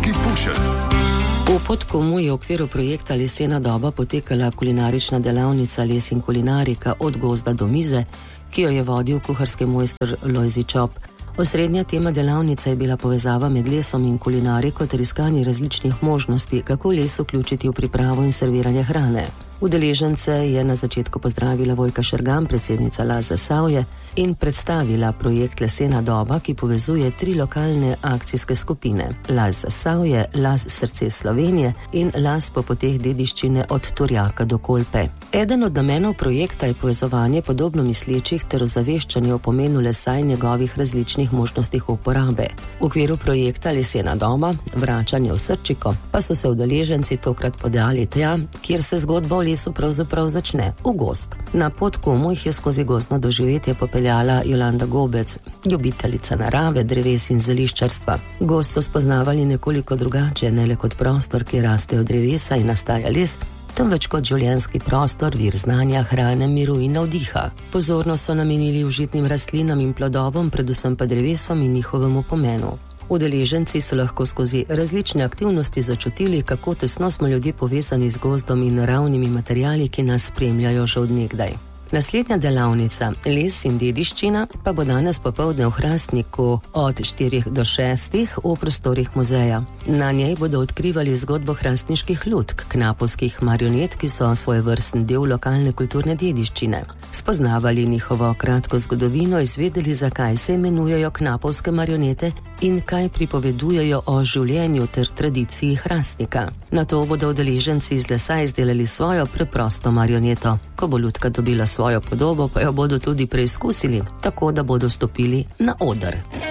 Kulinarski pušec. V Podkomu je v okviru projekta Lesena doba potekala kulinarična delavnica Les in kulinarika od gozda do mize, ki jo je vodil kuharski mojster Lojzi Čop. Osrednja tema delavnice je bila povezava med lesom in kulinariko ter iskanje različnih možnosti, kako les vključiti v pripravo in serviranje hrane. Udeležence je na začetku pozdravila Vojka Šergan, predsednica LAS Zasavje, in predstavila projekt Lesena doba, ki povezuje 3 lokalne akcijske skupine: LAS Zasavje, LAS Srce Slovenije in LAS po poteh dediščine od Turjaka do Kolpe. Eden od namenov projekta je povezovanje podobno mislečih ter ozaveščanje o pomenu lesa in njegovih različnih možnostih uporabe. V okviru projekta Lesena doba, vračanje v srčiko, pa so se udeleženci tokrat podali tja, kjer se zgodba o lesu pravzaprav začne, v gozd. Na Podkomu jih je skozi gozdno doživetje popeljala Jolanda Gobec, ljubiteljica narave, dreves in zeliščarstva. Gozd so spoznavali nekoliko drugače, ne le kot prostor, kjer rastejo drevesa in nastaja les, temveč kot življenjski prostor, vir znanja, hrane, miru in navdiha. Pozornost so namenili užitnim rastlinam in plodovom, predvsem pa drevesom in njihovemu pomenu. Udeleženci so lahko skozi različne aktivnosti začutili, kako tesno smo ljudje povezani z gozdom in naravnimi materiali, ki nas spremljajo že od nekdaj. Naslednja delavnica, les in dediščina, pa bo danes popoldne v Hrastniku od 4 do 6 v prostorih muzeja. Na njej bodo odkrivali zgodbo hrastniških lutk, knapovskih marionet, ki so svojevrsten del lokalne kulturne dediščine. Spoznavali njihovo kratko zgodovino, izvedeli, zakaj se imenujejo knapovske marionete in kaj pripovedujejo o življenju ter tradiciji Hrastnika. Nato bodo udeleženci iz lesa izdelali svojo preprosto marioneto. Ko bo lutka dobila svojo podobo, pa jo bodo tudi preizkusili, tako da bodo stopili na oder.